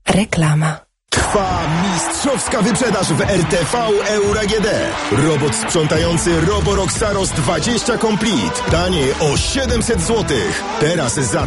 Reklama. Trwa mistrzowska wyprzedaż w RTV Euro AGD. Robot sprzątający Roborock Saros 20 Complete. Taniej o 700 zł. Teraz za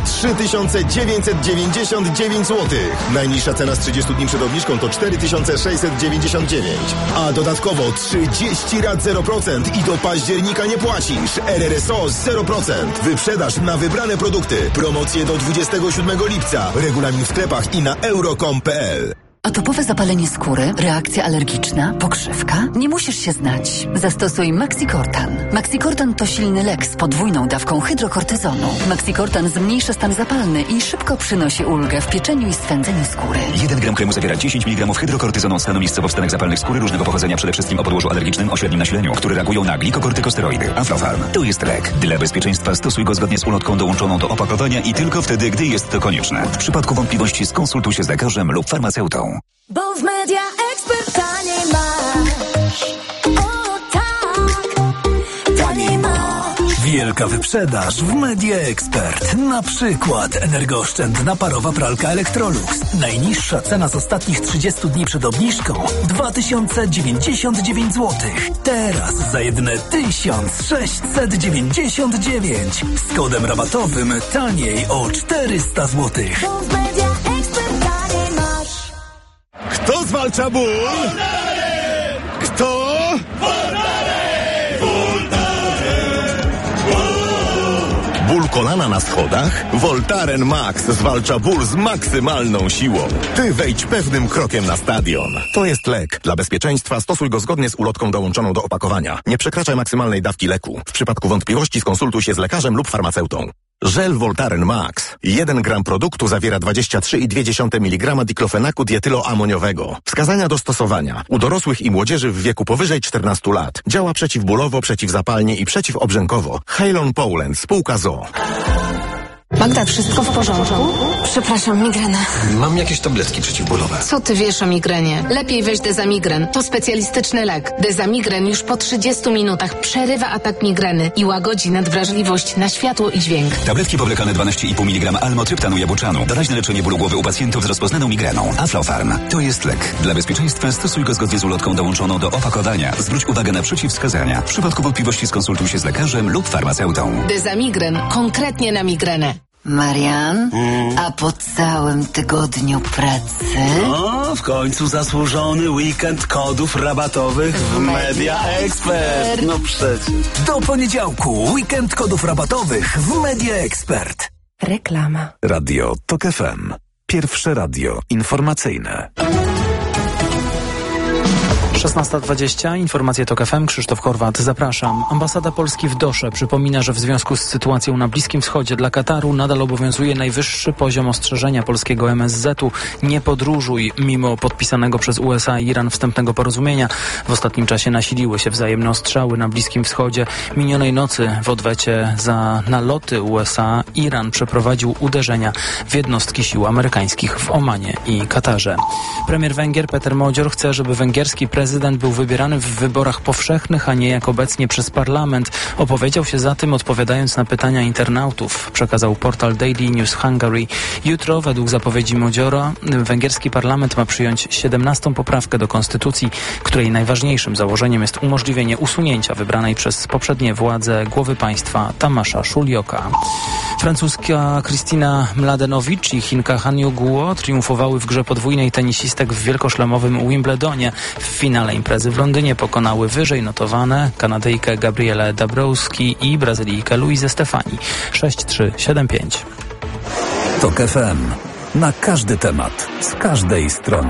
3999 zł. Najniższa cena z 30 dni przed obniżką to 4699. A dodatkowo 30 rat 0% i do października nie płacisz. RRSO 0%. Wyprzedaż na wybrane produkty. Promocje do 27 lipca. Regulamin w sklepach i na euro.com.pl. Atopowe zapalenie skóry, reakcja alergiczna, pokrzywka? Nie musisz się znać. Zastosuj Maxicortan. Maxicortan to silny lek z podwójną dawką hydrokortyzonu. Maxicortan zmniejsza stan zapalny i szybko przynosi ulgę w pieczeniu i swędzeniu skóry. 1 gram kremu zawiera 10 mg hydrokortyzonu stanu miejscowo w stanach zapalnych skóry różnego pochodzenia, przede wszystkim o podłożu alergicznym o średnim nasileniu, które reagują na glikokortykosteroidy. Aflofarm to jest lek. Dla bezpieczeństwa stosuj go zgodnie z ulotką dołączoną do opakowania i tylko wtedy, gdy jest to konieczne. W przypadku wątpliwości skonsultuj się z lekarzem lub farmaceutą. Bo w Media Expert taniej masz. O tak, taniej masz. Wielka wyprzedaż w Media Expert. Na przykład energooszczędna parowa pralka Electrolux. Najniższa cena z ostatnich 30 dni przed obniżką 2099 zł. Teraz za jedne 1699. Z kodem rabatowym taniej o 400 zł. Bo w Media Expert taniej masz. Kto zwalcza ból? Kto? Ból kolana na schodach? Voltaren Max zwalcza ból z maksymalną siłą. Ty wejdź pewnym krokiem na stadion. To jest lek. Dla bezpieczeństwa stosuj go zgodnie z ulotką dołączoną do opakowania. Nie przekraczaj maksymalnej dawki leku. W przypadku wątpliwości skonsultuj się z lekarzem lub farmaceutą. Żel Voltaren Max. 1 gram produktu zawiera 23,2 mg diklofenaku dietyloamoniowego. Wskazania do stosowania. U dorosłych i młodzieży w wieku powyżej 14 lat. Działa przeciwbólowo, przeciwzapalnie i przeciwobrzękowo. Halon Poland, spółka ZOO. Magda, wszystko w porządku? Przepraszam, migrena. Mam jakieś tabletki przeciwbólowe. Co ty wiesz o migrenie? Lepiej weź Dezamigren. To specjalistyczny lek. Dezamigren już po 30 minutach przerywa atak migreny i łagodzi nadwrażliwość na światło i dźwięk. Tabletki powlekane 12,5 mg almotryptanu jabuczanu. Doraźne leczenie bólu głowy u pacjentów z rozpoznaną migreną. Aflofarm to jest lek. Dla bezpieczeństwa stosuj go zgodnie z ulotką dołączoną do opakowania. Zwróć uwagę na przeciwwskazania. W przypadku wątpliwości skonsultuj się z lekarzem lub farmaceutą. Dezamigren. Konkretnie na migrenę. Marian, a po całym tygodniu pracy? O, w końcu zasłużony weekend kodów rabatowych w Media Expert. No przecież. Do poniedziałku weekend kodów rabatowych w Media Expert. Reklama. Radio TOK FM. Pierwsze radio informacyjne. 16:20. Informacje TOK FM. Krzysztof Horwat. Zapraszam. Ambasada Polski w Dosze przypomina, że w związku z sytuacją na Bliskim Wschodzie dla Kataru nadal obowiązuje najwyższy poziom ostrzeżenia polskiego MSZ-u. Nie podróżuj. Mimo podpisanego przez USA i Iran wstępnego porozumienia, w ostatnim czasie nasiliły się wzajemne ostrzały na Bliskim Wschodzie. Minionej nocy w odwecie za naloty USA Iran przeprowadził uderzenia w jednostki sił amerykańskich w Omanie i Katarze. Premier Węgier Peter Modzior chce, żeby węgierski prezydent był wybierany w wyborach powszechnych, a nie jak obecnie przez parlament. Opowiedział się za tym, odpowiadając na pytania internautów, przekazał portal Daily News Hungary. Jutro, według zapowiedzi Modziora, węgierski parlament ma przyjąć 17. poprawkę do konstytucji, której najważniejszym założeniem jest umożliwienie usunięcia wybranej przez poprzednie władze głowy państwa Tamasza Szulioka. Francuska Krystyna Mladenowicz i Chinka Han Yu-guo triumfowały w grze podwójnej tenisistek w wielkoszlemowym Wimbledonie. W finale imprezy w Londynie pokonały wyżej notowane Kanadyjkę Gabrielę Dabrowski i Brazylijkę Luizę Stefani 6-3, 7-5. TOK FM. Na każdy temat, z każdej strony.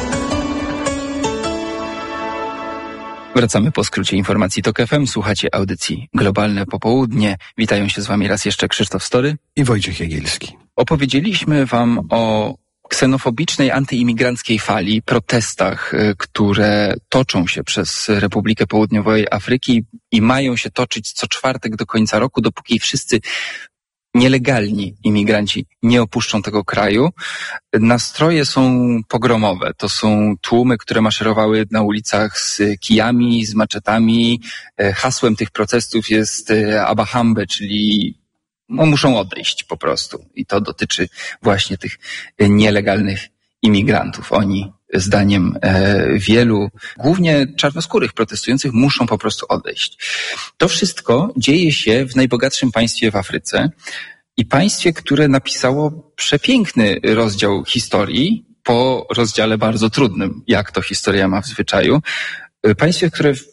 Wracamy po skrócie informacji TOK FM. Słuchacie audycji Globalne Popołudnie. Witają się z wami raz jeszcze Krzysztof Story i Wojciech Jagielski. Opowiedzieliśmy wam o ksenofobicznej, antyimigranckiej fali, protestach, które toczą się przez Republikę Południowej Afryki i mają się toczyć co czwartek do końca roku, dopóki wszyscy nielegalni imigranci nie opuszczą tego kraju. Nastroje są pogromowe. To są tłumy, które maszerowały na ulicach z kijami, z maczetami. Hasłem tych protestów jest Abahambe, czyli muszą odejść po prostu. I to dotyczy właśnie tych nielegalnych imigrantów. Oni, zdaniem wielu, głównie czarnoskórych protestujących, muszą po prostu odejść. To wszystko dzieje się w najbogatszym państwie w Afryce i państwie, które napisało przepiękny rozdział historii po rozdziale bardzo trudnym, jak to historia ma w zwyczaju. Państwie, które w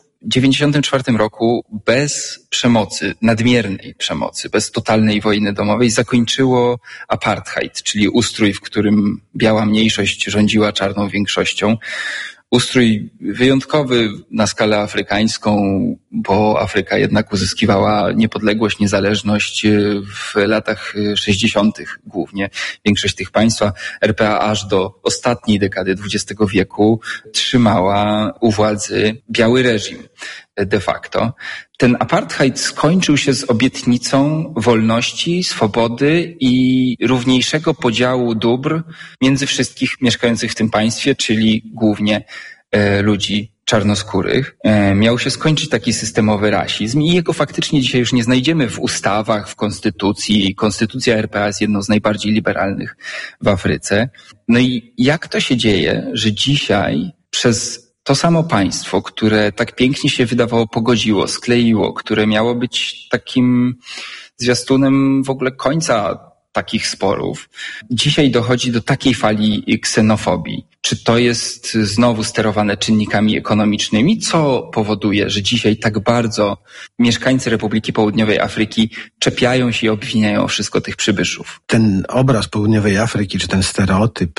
1994 roku bez przemocy, nadmiernej przemocy, bez totalnej wojny domowej zakończyło apartheid, czyli ustrój, w którym biała mniejszość rządziła czarną większością. Ustrój wyjątkowy na skalę afrykańską, bo Afryka jednak uzyskiwała niepodległość, niezależność w latach 60. głównie. Większość tych państwa, RPA aż do ostatniej dekady XX wieku trzymała u władzy biały reżim de facto. Ten apartheid skończył się z obietnicą wolności, swobody i równiejszego podziału dóbr między wszystkich mieszkających w tym państwie, czyli głównie ludzi czarnoskórych. Miał się skończyć taki systemowy rasizm i jego faktycznie dzisiaj już nie znajdziemy w ustawach, w konstytucji. Konstytucja RPA jest jedną z najbardziej liberalnych w Afryce. No i jak to się dzieje, że dzisiaj przez to samo państwo, które tak pięknie się wydawało pogodziło, skleiło, które miało być takim zwiastunem w ogóle końca takich sporów, dzisiaj dochodzi do takiej fali ksenofobii. Czy to jest znowu sterowane czynnikami ekonomicznymi, co powoduje, że dzisiaj tak bardzo mieszkańcy Republiki Południowej Afryki czepiają się i obwiniają wszystko tych przybyszów? Ten obraz Południowej Afryki, czy ten stereotyp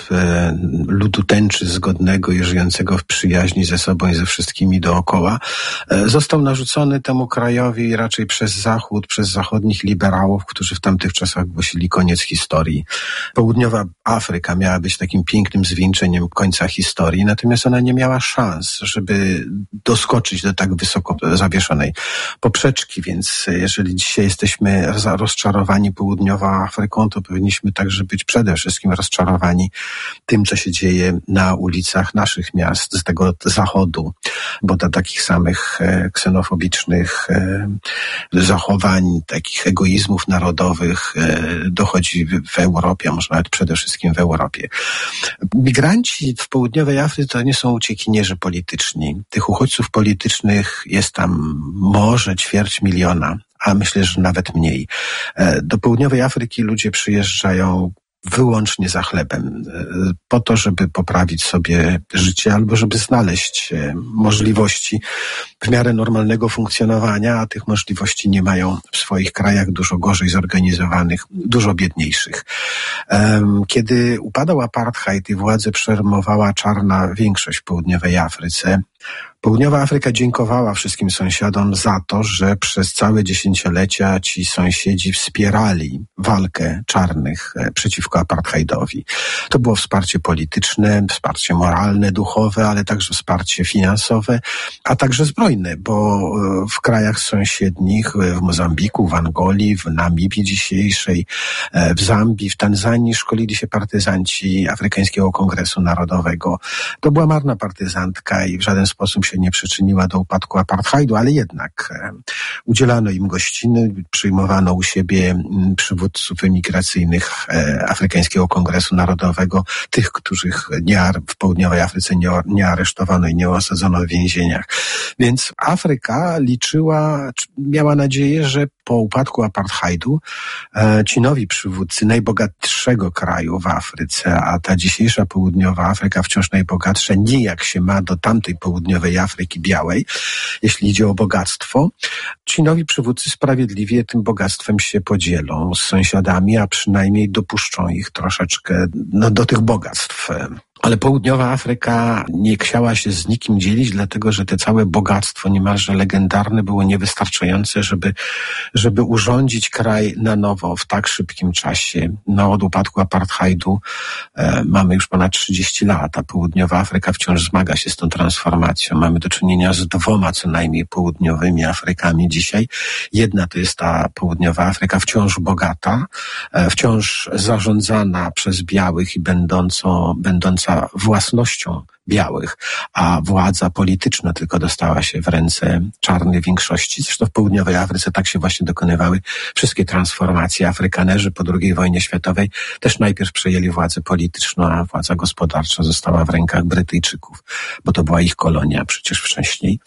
ludu tęczy zgodnego i żyjącego w przyjaźni ze sobą i ze wszystkimi dookoła, został narzucony temu krajowi raczej przez Zachód, przez zachodnich liberałów, którzy w tamtych czasach głosili koniec historii. Południowa Afryka miała być takim pięknym zwieńczeniem końca historii, natomiast ona nie miała szans, żeby doskoczyć do tak wysoko zawieszonej poprzeczki, więc jeżeli dzisiaj jesteśmy rozczarowani Południową Afryką, to powinniśmy także być przede wszystkim rozczarowani tym, co się dzieje na ulicach naszych miast, z tego zachodu, bo do takich samych ksenofobicznych zachowań, takich egoizmów narodowych dochodzi w Europie, a może nawet przede wszystkim w Europie. Migranci w Południowej Afryce to nie są uciekinierzy polityczni. Tych uchodźców politycznych jest tam może 250 000, a myślę, że nawet mniej. Do Południowej Afryki ludzie przyjeżdżają wyłącznie za chlebem, po to, żeby poprawić sobie życie albo żeby znaleźć możliwości w miarę normalnego funkcjonowania, a tych możliwości nie mają w swoich krajach dużo gorzej zorganizowanych, dużo biedniejszych. Kiedy upadał apartheid i władzę przejmowała czarna większość w Południowej Afryce, Południowa Afryka dziękowała wszystkim sąsiadom za to, że przez całe dziesięciolecia ci sąsiedzi wspierali walkę czarnych przeciwko apartheidowi. To było wsparcie polityczne, wsparcie moralne, duchowe, ale także wsparcie finansowe, a także zbrojne, bo w krajach sąsiednich, w Mozambiku, w Angolii, w Namibii dzisiejszej, w Zambii, w Tanzanii szkolili się partyzanci Afrykańskiego Kongresu Narodowego. To była marna partyzantka i w żaden sposób się nie przyczyniła do upadku apartheidu, ale jednak udzielano im gościny, przyjmowano u siebie przywódców emigracyjnych Afrykańskiego Kongresu Narodowego, tych, których w Południowej Afryce nie aresztowano i nie osadzono w więzieniach. Więc Afryka miała nadzieję, że po upadku apartheidu ci nowi przywódcy najbogatszego kraju w Afryce, a ta dzisiejsza Południowa Afryka wciąż najbogatsza, nijak się ma do tamtej Południowej Afryki białej, jeśli idzie o bogactwo. Ci nowi przywódcy sprawiedliwie tym bogactwem się podzielą z sąsiadami, a przynajmniej dopuszczą ich troszeczkę do tych bogactw. Ale Południowa Afryka nie chciała się z nikim dzielić, dlatego że te całe bogactwo niemalże legendarne było niewystarczające, żeby urządzić kraj na nowo w tak szybkim czasie. Od upadku apartheidu mamy już ponad 30 lat, a Południowa Afryka wciąż zmaga się z tą transformacją. Mamy do czynienia z 2 co najmniej południowymi Afrykami dzisiaj. Jedna to jest ta Południowa Afryka wciąż bogata, wciąż zarządzana przez białych i będąca własnością białych, a władza polityczna tylko dostała się w ręce czarnej większości. Zresztą w południowej Afryce tak się właśnie dokonywały wszystkie transformacje. Afrykanerzy po II wojnie światowej też najpierw przejęli władzę polityczną, a władza gospodarcza została w rękach Brytyjczyków, bo to była ich kolonia przecież wcześniej.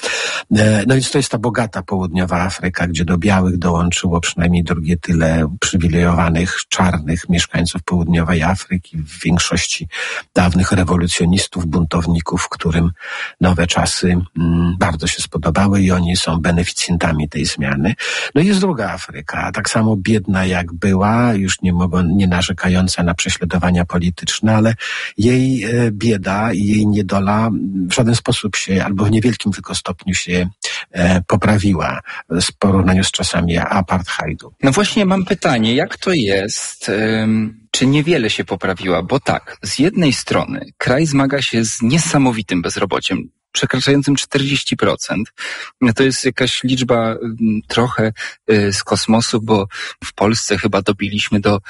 No więc to jest ta bogata południowa Afryka, gdzie do białych dołączyło przynajmniej drugie tyle uprzywilejowanych, czarnych mieszkańców południowej Afryki, w większości dawnych rewolucjonistów, buntowników, którym nowe czasy bardzo się spodobały i oni są beneficjentami tej zmiany. No i jest druga Afryka, tak samo biedna jak była, już nie narzekająca na prześladowania polityczne, ale jej bieda i jej niedola w żaden sposób się, albo w niewielkim tylko stopniu się poprawiła w porównaniu z czasami apartheidu. No właśnie mam pytanie, jak to jest, czy niewiele się poprawiła? Bo tak, z jednej strony kraj zmaga się z niesamowitym bezrobociem, przekraczającym 40%. To jest jakaś liczba trochę z kosmosu, bo w Polsce chyba dobiliśmy do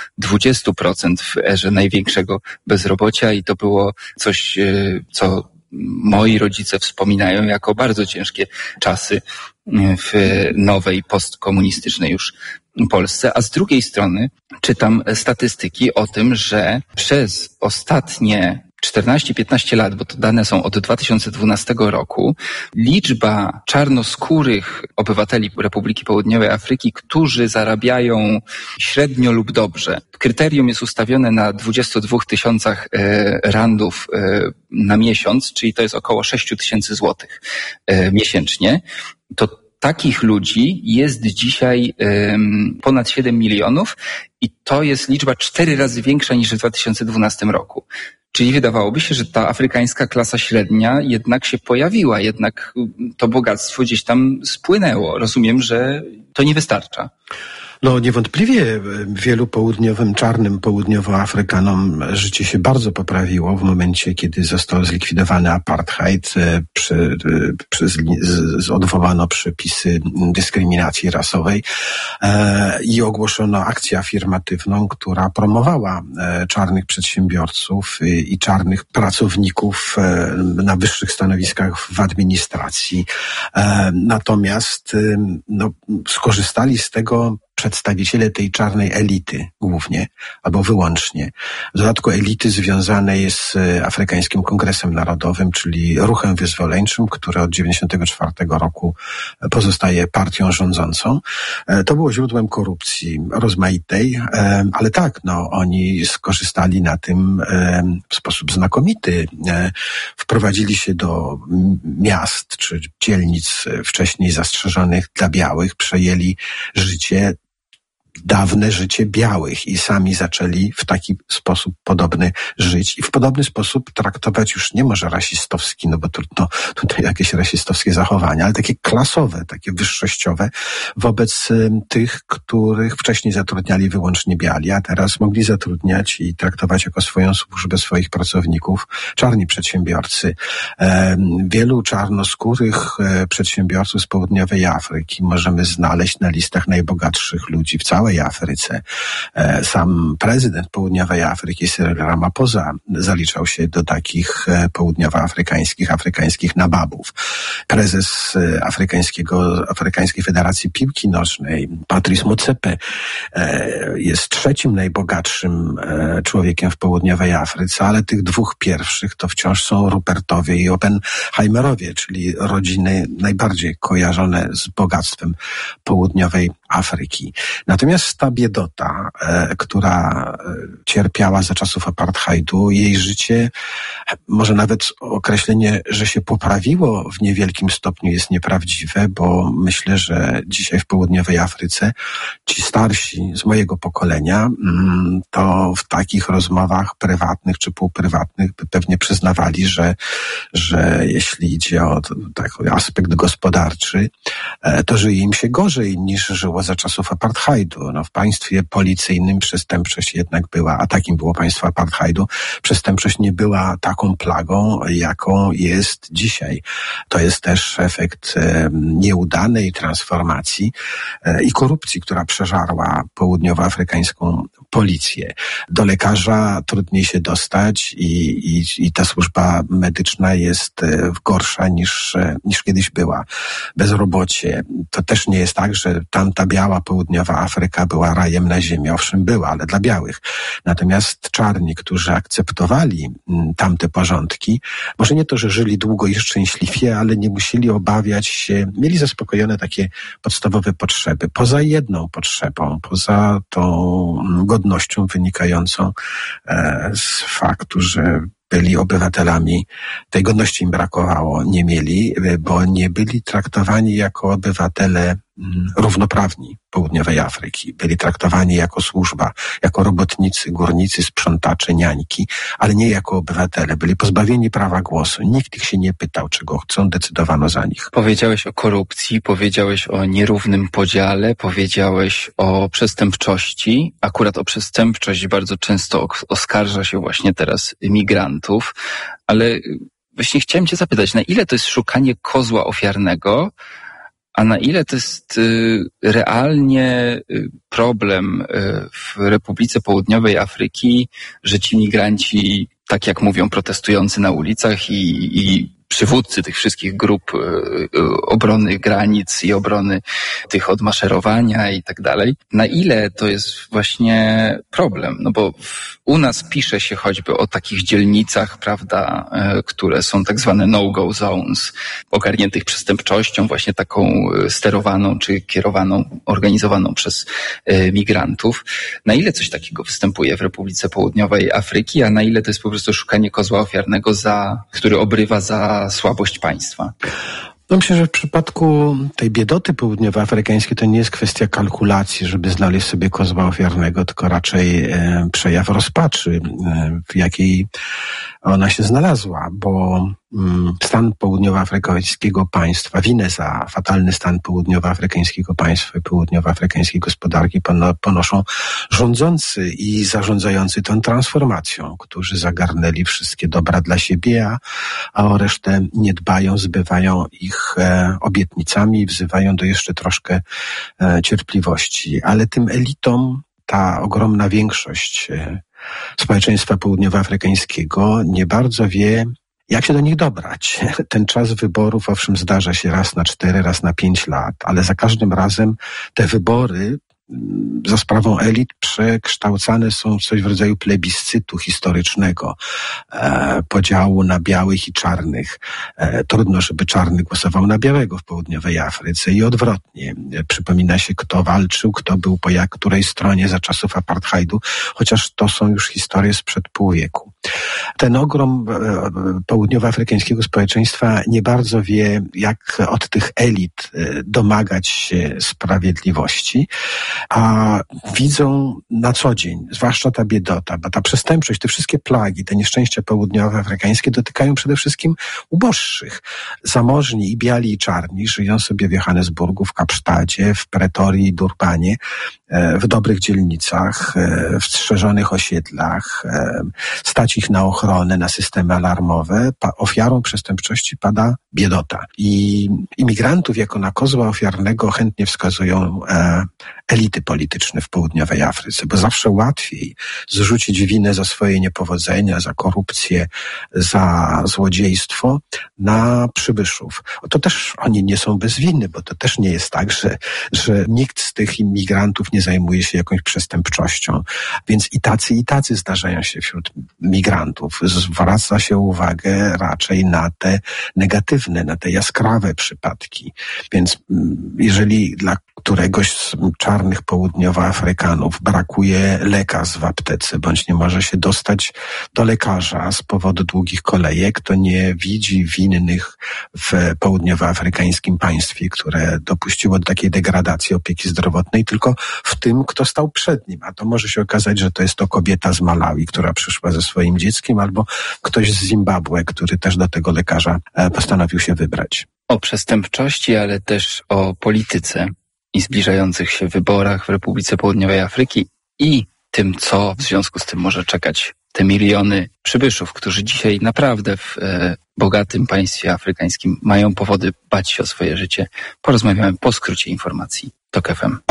20% w erze największego bezrobocia i to było coś, co moi rodzice wspominają jako bardzo ciężkie czasy w nowej, postkomunistycznej już Polsce. A z drugiej strony czytam statystyki o tym, że przez ostatnie 14-15 lat, bo to dane są od 2012 roku, liczba czarnoskórych obywateli Republiki Południowej Afryki, którzy zarabiają średnio lub dobrze. Kryterium jest ustawione na 22 tysiącach randów na miesiąc, czyli to jest około 6 tysięcy złotych miesięcznie. To takich ludzi jest dzisiaj ponad 7 milionów i to jest liczba 4 razy większa niż w 2012 roku. Czyli wydawałoby się, że ta afrykańska klasa średnia jednak się pojawiła, jednak to bogactwo gdzieś tam spłynęło. Rozumiem, że to nie wystarcza. No niewątpliwie wielu czarnym południowoafrykanom życie się bardzo poprawiło w momencie, kiedy został zlikwidowany apartheid, odwołano przepisy dyskryminacji rasowej i ogłoszono akcję afirmatywną, która promowała czarnych przedsiębiorców i czarnych pracowników na wyższych stanowiskach w administracji. Natomiast skorzystali z tego przedstawiciele tej czarnej elity głównie, albo wyłącznie. W dodatku elity związanej z Afrykańskim Kongresem Narodowym, czyli ruchem wyzwoleńczym, który od 1994 roku pozostaje partią rządzącą. To było źródłem korupcji rozmaitej, ale tak, oni skorzystali na tym w sposób znakomity. Wprowadzili się do miast czy dzielnic wcześniej zastrzeżonych dla białych, przejęli dawne życie białych i sami zaczęli w taki sposób podobny żyć i w podobny sposób traktować już nie może rasistowski, bo trudno tutaj jakieś rasistowskie zachowania, ale takie klasowe, takie wyższościowe wobec tych, których wcześniej zatrudniali wyłącznie biali, a teraz mogli zatrudniać i traktować jako swoją służbę swoich pracowników czarni przedsiębiorcy. Wielu czarnoskórych przedsiębiorców z południowej Afryki możemy znaleźć na listach najbogatszych ludzi w całej Afryce. Sam prezydent południowej Afryki, Cyril Ramaphosa, zaliczał się do takich afrykańskich nababów. Prezes Afrykańskiej Federacji Piłki Nożnej, Patrice Motsepe, jest trzecim najbogatszym człowiekiem w południowej Afryce, ale tych dwóch pierwszych to wciąż są Rupertowie i Oppenheimerowie, czyli rodziny najbardziej kojarzone z bogactwem południowej Afryki. Natomiast ta biedota, która cierpiała za czasów apartheidu, jej życie, może nawet określenie, że się poprawiło w niewielkim stopniu jest nieprawdziwe, bo myślę, że dzisiaj w południowej Afryce ci starsi z mojego pokolenia to w takich rozmowach prywatnych czy półprywatnych by pewnie przyznawali, że jeśli idzie o taki aspekt gospodarczy, to żyje im się gorzej niż żyło było za czasów apartheidu. No, w państwie policyjnym przestępczość jednak była, a takim było państwo apartheidu, przestępczość nie była taką plagą, jaką jest dzisiaj. To jest też efekt nieudanej transformacji i korupcji, która przeżarła południowoafrykańską policję. Do lekarza trudniej się dostać i ta służba medyczna jest gorsza niż kiedyś była. Bezrobocie. To też nie jest tak, że tamta biała południowa Afryka była rajem na ziemi. Owszem, była, ale dla białych. Natomiast czarni, którzy akceptowali tamte porządki, może nie to, że żyli długo i szczęśliwie, ale nie musieli obawiać się, mieli zaspokojone takie podstawowe potrzeby. Poza jedną potrzebą, poza tą godnością wynikającą z faktu, że byli obywatelami, tej godności im brakowało, nie mieli, bo nie byli traktowani jako obywatele równoprawni południowej Afryki. Byli traktowani jako służba, jako robotnicy, górnicy, sprzątacze, niańki, ale nie jako obywatele. Byli pozbawieni prawa głosu. Nikt ich się nie pytał, czego chcą, decydowano za nich. Powiedziałeś o korupcji, powiedziałeś o nierównym podziale, powiedziałeś o przestępczości. Akurat o przestępczość bardzo często oskarża się właśnie teraz migrantów, ale właśnie chciałem cię zapytać, na ile to jest szukanie kozła ofiarnego, a na ile to jest realnie problem w Republice Południowej Afryki, że ci migranci, tak jak mówią protestujący na ulicach i przywódcy tych wszystkich grup obrony granic i obrony tych odmaszerowania i tak dalej, na ile to jest właśnie problem? No bo u nas pisze się choćby o takich dzielnicach, prawda, które są tak zwane no-go zones, ogarniętych przestępczością, właśnie taką sterowaną czy kierowaną, organizowaną przez migrantów. Na ile coś takiego występuje w Republice Południowej Afryki, a na ile to jest po prostu szukanie kozła ofiarnego, który obrywa za słabość państwa? No myślę, że w przypadku tej biedoty południowoafrykańskiej to nie jest kwestia kalkulacji, żeby znaleźć sobie kozła ofiarnego, tylko raczej przejaw rozpaczy, w jakiej ona się znalazła, bo stan południowoafrykańskiego państwa, winę za fatalny stan południowoafrykańskiego państwa i południowoafrykańskiej gospodarki ponoszą rządzący i zarządzający tą transformacją, którzy zagarnęli wszystkie dobra dla siebie, a o resztę nie dbają, zbywają ich obietnicami i wzywają do jeszcze troszkę cierpliwości. Ale tym elitom ta ogromna większość społeczeństwa południowoafrykańskiego nie bardzo wie, jak się do nich dobrać. Ten czas wyborów, owszem, zdarza się raz na 4, raz na 5 lat, ale za każdym razem te wybory za sprawą elit przekształcane są w coś w rodzaju plebiscytu historycznego, podziału na białych i czarnych. Trudno, żeby czarny głosował na białego w południowej Afryce i odwrotnie. Przypomina się, kto walczył, kto był po której stronie za czasów apartheidu, chociaż to są już historie sprzed pół wieku. Ten ogrom południowoafrykańskiego społeczeństwa nie bardzo wie, jak od tych elit domagać się sprawiedliwości, a widzą na co dzień, zwłaszcza ta biedota, bo ta przestępczość, te wszystkie plagi, te nieszczęścia południowoafrykańskie dotykają przede wszystkim uboższych. Zamożni i biali i czarni żyją sobie w Johannesburgu, w Kapsztadzie, w Pretorii, Durbanie, w dobrych dzielnicach, w strzeżonych osiedlach, stać ich na ochronę, na systemy alarmowe. Ofiarą przestępczości pada biedota. I imigrantów jako na kozła ofiarnego chętnie wskazują elity polityczne w południowej Afryce, bo zawsze łatwiej zrzucić winę za swoje niepowodzenia, za korupcję, za złodziejstwo na przybyszów. To też oni nie są bez winy, bo to też nie jest tak, że nikt z tych imigrantów nie zajmuje się jakąś przestępczością. Więc i tacy zdarzają się wśród migrantów. Zwraca się uwagę raczej na te negatywne, na te jaskrawe przypadki. Więc jeżeli dla któregoś z czarnych południowoafrykanów brakuje lekarz w aptece, bądź nie może się dostać do lekarza z powodu długich kolejek, to nie widzi winnych w południowoafrykańskim państwie, które dopuściło do takiej degradacji opieki zdrowotnej, tylko w tym, kto stał przed nim. A to może się okazać, że to jest to kobieta z Malawi, która przyszła ze swoim dzieckiem, albo ktoś z Zimbabwe, który też do tego lekarza postanowił się wybrać. O przestępczości, ale też o polityce. i zbliżających się wyborach w Republice Południowej Afryki i tym, co w związku z tym może czekać te miliony przybyszów, którzy dzisiaj naprawdę w bogatym państwie afrykańskim mają powody bać się o swoje życie, porozmawiamy po skrócie informacji TOK FM.